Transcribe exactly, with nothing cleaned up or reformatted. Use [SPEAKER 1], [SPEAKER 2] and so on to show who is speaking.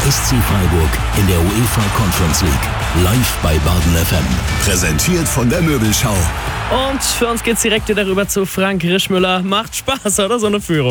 [SPEAKER 1] S C Freiburg in der UEFA Conference League. Live bei Baden F M. Präsentiert von der Möbelschau.
[SPEAKER 2] Und für uns geht's direkt wieder rüber zu Frank Rischmüller. Macht Spaß, oder? So eine Führung.